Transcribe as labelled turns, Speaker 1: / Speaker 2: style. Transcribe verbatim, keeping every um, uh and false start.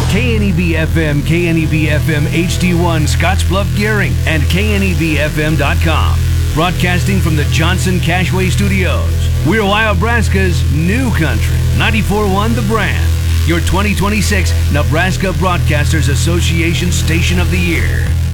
Speaker 1: K N E B F M, K N E B F M H D one, Scottsbluff Gearing, and K N E B F M dot com. Broadcasting from the Johnson Cashway Studios. We're Wyobraska's new country. ninety-four point one The Brand. Your twenty twenty-six Nebraska Broadcasters Association Station of the Year.